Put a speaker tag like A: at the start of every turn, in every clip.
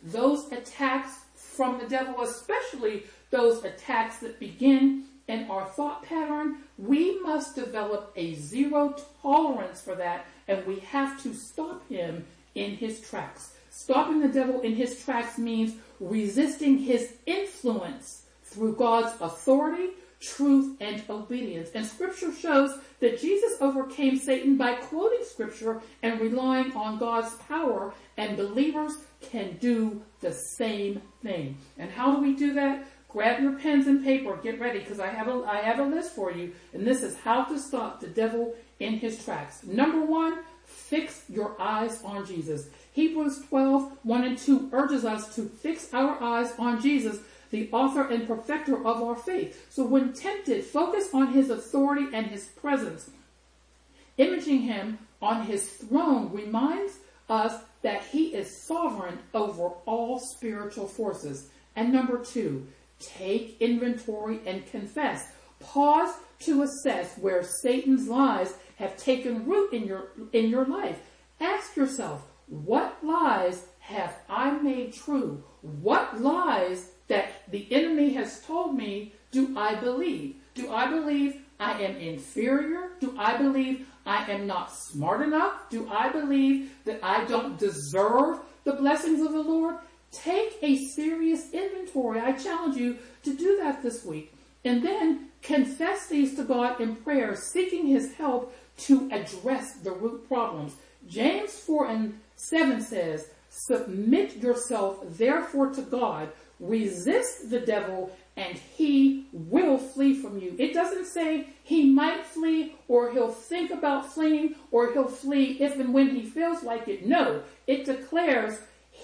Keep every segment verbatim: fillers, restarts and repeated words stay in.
A: those attacks from the devil, especially those attacks that begin in our thought pattern, we must develop a zero tolerance for that, and we have to stop him in his tracks. Stopping the devil in his tracks means resisting his influence through God's authority, truth, and obedience. And scripture shows that Jesus overcame Satan by quoting scripture and relying on God's power, and believers can do the same thing. And how do we do that? Grab your pens and paper, get ready, because I have a I have a list for you, and this is how to stop the devil in his tracks. Number one, fix your eyes on Jesus. Hebrews twelve, one and two urges us to fix our eyes on Jesus, the author and perfecter of our faith. So when tempted, focus on his authority and his presence. Imaging him on his throne reminds us that he is sovereign over all spiritual forces. And number two, take inventory and confess. Pause to assess where Satan's lies have taken root in your in your life. Ask yourself, what lies have I made true? What lies that the enemy has told me do I believe? Do I believe I am inferior? Do I believe I am not smart enough? Do I believe that I don't deserve the blessings of the Lord? Take a serious inventory. I challenge you to do that this week. And then confess these to God in prayer, seeking his help to address the root problems. James four and seven says, submit yourself therefore to God, resist the devil, and he will flee from you. It doesn't say he might flee, or he'll think about fleeing, or he'll flee if and when he feels like it. No, it declares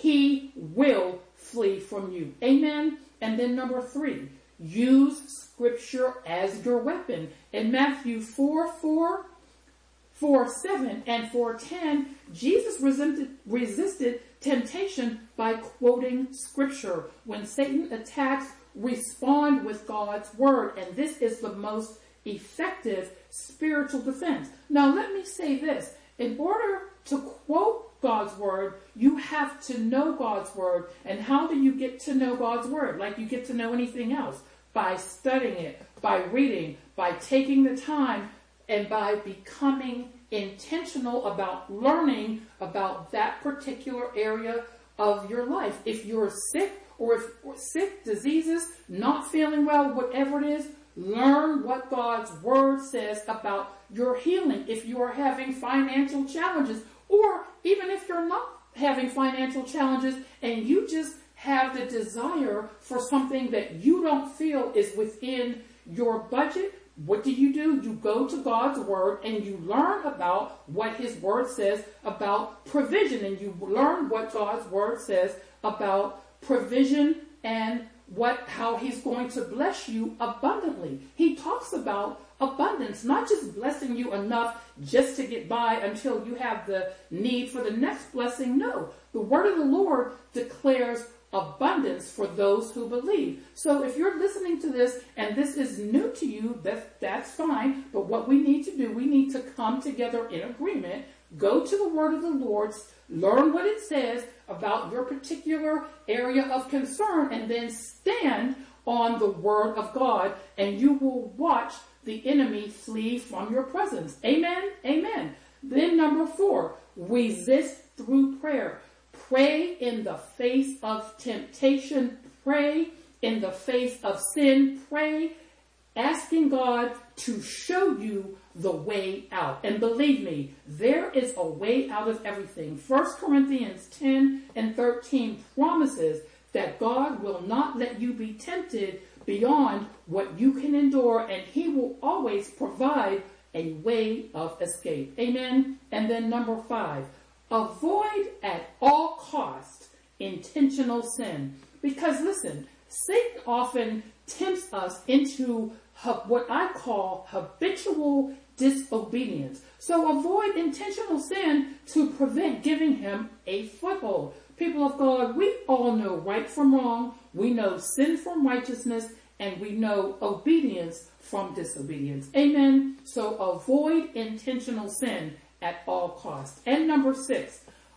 A: he will flee from you. Amen. And then number three, use scripture as your weapon. In Matthew four, four, four, seven, and four, ten, Jesus resisted, resisted temptation by quoting scripture. When Satan attacks, respond with God's word. And this is the most effective spiritual defense. Now, let me say this. In order to quote God's word, you have to know God's word. And how do you get to know God's word? Like you get to know anything else. By studying it, by reading, by taking the time, and by becoming intentional about learning about that particular area of your life. If you're sick, or if or sick, diseases, not feeling well, whatever it is, learn what God's word says about your healing. If you are having financial challenges, or even if you're not having financial challenges and you just have the desire for something that you don't feel is within your budget, what do you do? You go to God's word and you learn about what his word says about provision, and you learn what God's word says about provision and what how he's going to bless you abundantly. He talks about abundance, not just blessing you enough just to get by until you have the need for the next blessing. No, the word of the Lord declares abundance for those who believe. So if you're listening to this and this is new to you, that, that's fine. But what we need to do, we need to come together in agreement, go to the word of the Lord, learn what it says about your particular area of concern, and then stand on the word of God, and you will watch the enemy flee from your presence. Amen? Amen. Then number four, resist through prayer. Pray in the face of temptation. Pray in the face of sin. Pray asking God to show you the way out. And believe me, there is a way out of everything. First Corinthians ten and thirteen promises that God will not let you be tempted beyond what you can endure, and he will always provide a way of escape. Amen. And then number five, avoid at all costs intentional sin. Because listen, Satan often tempts us into what I call habitual disobedience. So avoid intentional sin to prevent giving him a foothold. People of God, we all know right from wrong. We know sin from righteousness, and we know obedience from disobedience. Amen. So avoid intentional sin at all costs. And number six,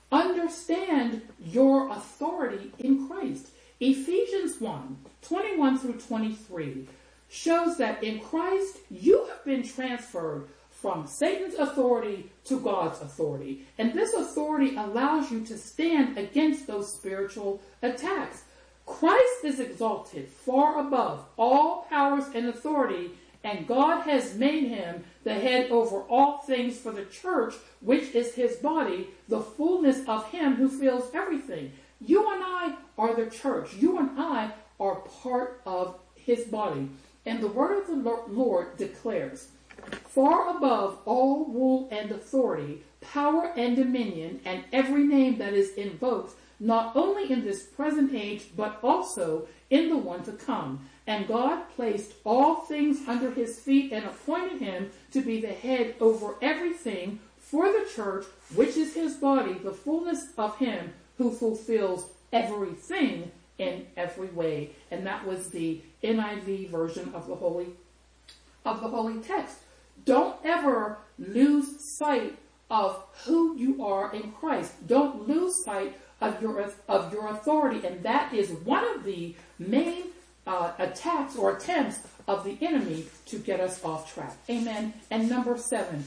A: Understand your authority in Christ. Ephesians one, twenty-one through twenty-three shows that in Christ you have been transferred from Satan's authority to God's authority. And this authority allows you to stand against those spiritual attacks. Christ is exalted far above all powers and authority, and God has made him the head over all things for the church, which is his body, the fullness of him who fills everything. You and I are the church. You and I are part of his body. And the word of the Lord declares, far above all rule and authority, power and dominion, and every name that is invoked, not only in this present age, but also in the one to come. And God placed all things under his feet and appointed him to be the head over everything for the church, which is his body, the fullness of him who fulfills everything in every way. And that was the N I V version of the holy of the holy text. Don't ever lose sight of who you are in Christ. Don't lose sight of your of your authority, and that is one of the main uh, attacks or attempts of the enemy to get us off track. Amen. And number seven,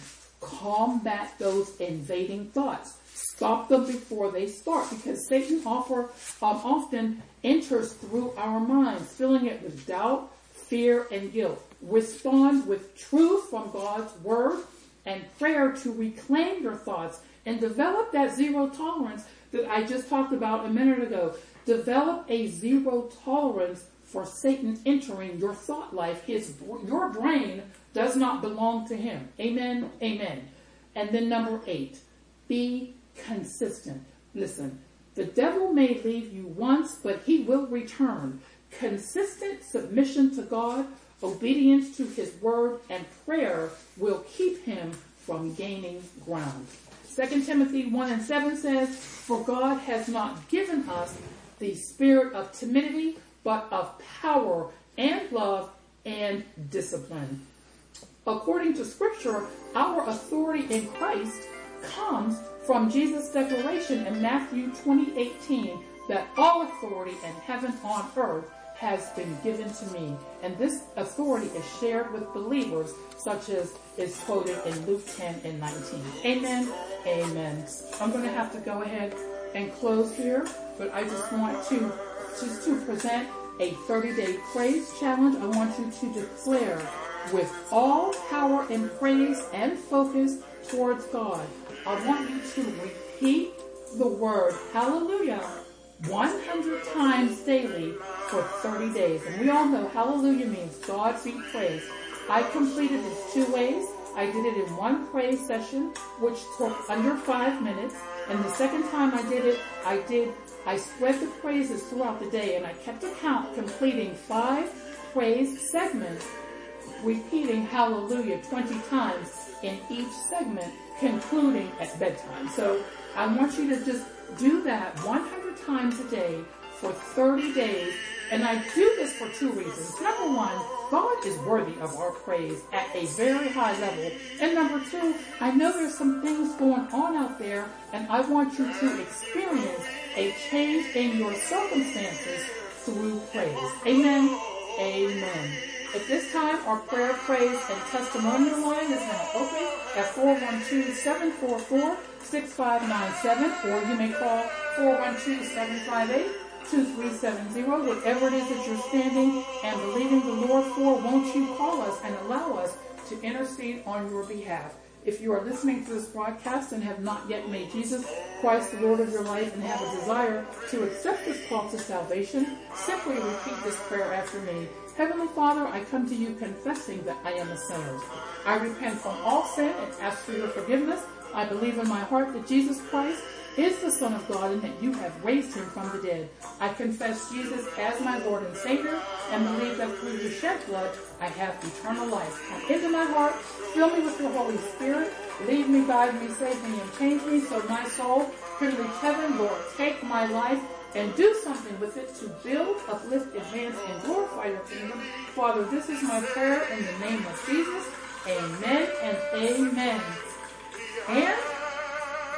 A: combat those invading thoughts. Stop them before they start, because Satan offer, um, often enters through our minds, filling it with doubt, fear, and guilt. Respond with truth from God's word and prayer to reclaim your thoughts and develop that zero tolerance that I just talked about a minute ago. Develop a zero tolerance for Satan entering your thought life. His, your brain does not belong to him. Amen. Amen. And then number eight, be consistent. Listen, the devil may leave you once, but he will return. Consistent submission to God, obedience to his word, and prayer will keep him from gaining ground. Second Timothy one and seven says, for God has not given us the spirit of timidity, but of power and love and discipline. According to Scripture, our authority in Christ comes from Jesus' declaration in Matthew twenty eighteen that all authority in heaven on earth has been given to me. And this authority is shared with believers, such as is quoted in Luke ten and nineteen. Amen. Amen. I'm going to have to go ahead and close here, but I just want to just to present a thirty-day praise challenge. I want you to declare with all power and praise and focus towards God. I want you to repeat the word hallelujah one hundred times daily for thirty days. And we all know hallelujah means God be praised. I completed this two ways. I did it in one praise session, which took under five minutes. And the second time I did it, I did, I spread the praises throughout the day, and I kept a count, completing five praise segments, repeating hallelujah twenty times in each segment, concluding at bedtime. So I want you to just do that one hundred times a day for thirty days. And I do this for two reasons. Number one, God is worthy of our praise at a very high level. And number two, I know there's some things going on out there, and I want you to experience a change in your circumstances through praise. Amen. Amen. At this time, our prayer, praise, and testimonial line is now open at four one two, seven four four, six five nine seven, or you may call four one two, seven five eight, two three seven zero. Whatever it is that you're standing and believing the Lord for, won't you call us and allow us to intercede on your behalf. If you are listening to this broadcast and have not yet made Jesus Christ the Lord of your life and have a desire to accept this call to salvation, simply repeat this prayer after me. Heavenly Father, I come to you confessing that I am a sinner. I repent from all sin and ask for your forgiveness. I believe in my heart that Jesus Christ is the Son of God and that you have raised him from the dead. I confess Jesus as my Lord and Savior and believe that through your shed blood I have eternal life. Come into my heart, fill me with your Holy Spirit, lead me, guide me, save me, and change me so my soul can reach heaven. Lord, take my life and do something with it to build, uplift, advance, and glorify your kingdom. Father, this is my prayer in the name of Jesus. Amen and amen. And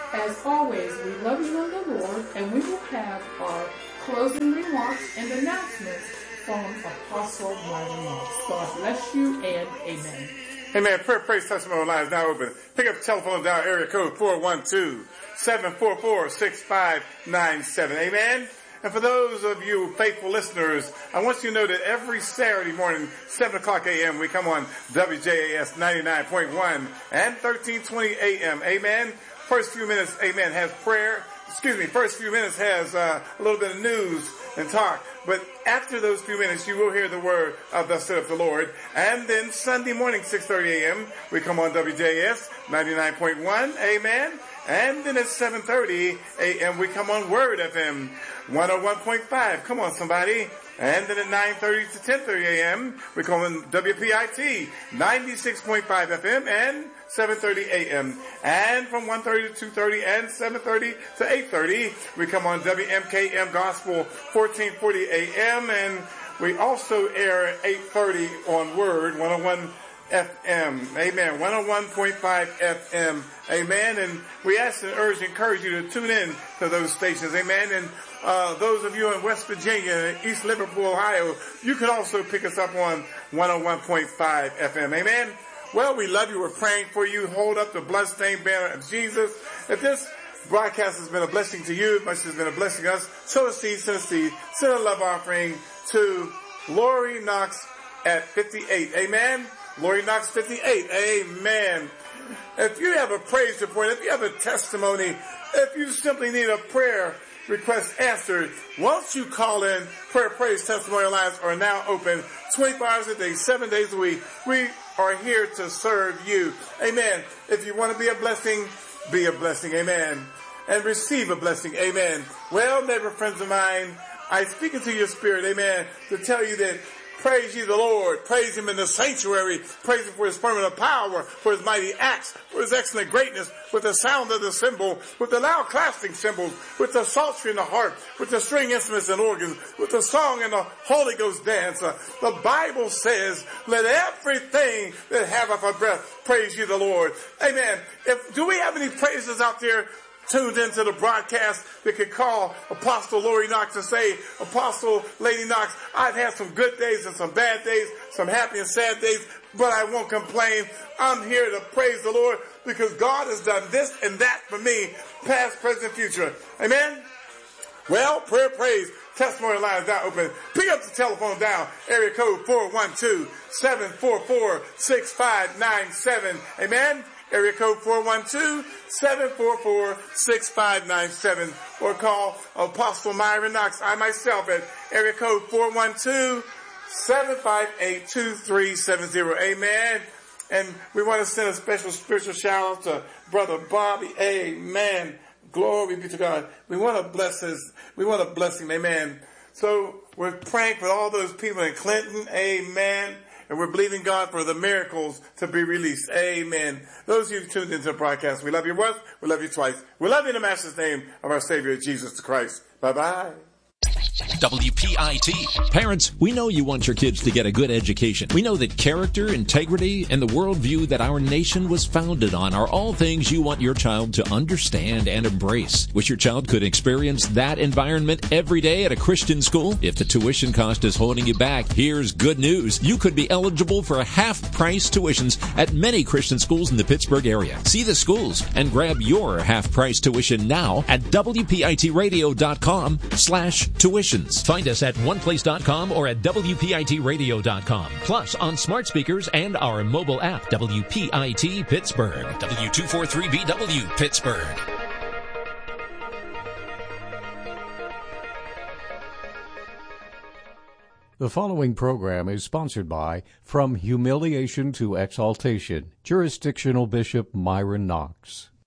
A: As always, we love you in the Lord, and we will have our closing remarks and announcements from Apostle Myron Knox. God bless you, and amen.
B: Amen. Prayer, praise, testimony line is now open. Pick up the telephone dial area code four one two, seven four four, six five nine seven. Amen. And for those of you faithful listeners, I want you to know that every Saturday morning, seven o'clock a.m., we come on W J A S ninety-nine point one and thirteen twenty a.m. Amen. First few minutes, amen, has prayer. Excuse me, first few minutes has uh, a little bit of news and talk. But after those few minutes, you will hear the word of thus saith the Lord. And then Sunday morning, six thirty a.m., we come on W J A S ninety-nine point one. Amen. And then at seven thirty a.m., we come on Word F M one oh one point five. Come on, somebody. And then at nine thirty to ten thirty a.m., we come on W P I T ninety-six point five F M and seven thirty a.m. And from one thirty to two thirty and seven thirty to eight thirty, we come on W M K M Gospel fourteen forty a.m. And we also air at eight thirty on Word one oh one F M. Amen. one oh one point five F M. Amen. And we ask and urge and encourage you to tune in to those stations. Amen. And uh, those of you in West Virginia and East Liverpool, Ohio, you can also pick us up on one oh one point five F M. Amen. Well, we love you. We're praying for you. Hold up the bloodstained banner of Jesus. If this broadcast has been a blessing to you, much has been a blessing to us, sow a seed, send a seed, send a love offering to Lori Knox at fifty-eight. Amen. Lori Knox fifty-eight. Amen. If you have a praise report, if you have a testimony, if you simply need a prayer request answered, once you call in, prayer, praise, testimony lines are now open twenty-four hours a day, seven days a week. We are here to serve you. Amen. If you want to be a blessing, be a blessing. Amen. And receive a blessing. Amen. Well, neighbor friends of mine, I speak into your spirit, amen, to tell you that praise ye the Lord. Praise him in the sanctuary. Praise him for his permanent power, for his mighty acts, for his excellent greatness, with the sound of the cymbal, with the loud clasping cymbals, with the psaltery and the harp, with the string instruments and organs, with the song and the Holy Ghost dance. Uh, the Bible says, let everything that haveth a breath praise ye the Lord. Amen. If, do we have any praises out there tuned into the broadcast that could call Apostle Lori Knox and say, Apostle Lady Knox, I've had some good days and some bad days, some happy and sad days, but I won't complain. I'm here to praise the Lord because God has done this and that for me, past, present, future. Amen? Well, prayer, praise, testimony lines now open. Pick up the telephone dial, area code four one two, seven four four, six five nine seven. Amen? Area code four one two, seven four four, six five nine seven. Or call Apostle Myron Knox, I myself, at area code four one two, seven five eight, two three seven zero. Amen. And we want to send a special spiritual shout out to Brother Bobby. Amen. Glory be to God. We want to bless his, we want to bless him. Amen. So we're praying for all those people in Clinton. Amen. And we're believing God for the miracles to be released. Amen. Those of you who tuned into the broadcast, we love you once, we love you twice. We love you in the Master's name of our Savior, Jesus Christ. Bye-bye.
C: W P I T.
D: Parents, we know you want your kids to get a good education. We know that character, integrity, and the worldview that our nation was founded on are all things you want your child to understand and embrace. Wish your child could experience that environment every day at a Christian school? If the tuition cost is holding you back, here's good news. You could be eligible for half-price tuitions at many Christian schools in the Pittsburgh area. See the schools and grab your half-price tuition now at W P I T radio dot com slash tuitions.
C: Find us at one place dot com or at W P I T radio dot com. Plus on smart speakers and our mobile app, W P I T Pittsburgh. W two forty-three B W Pittsburgh.
E: The following program is sponsored by From Humiliation to Exaltation, Jurisdictional Bishop Myron Knox.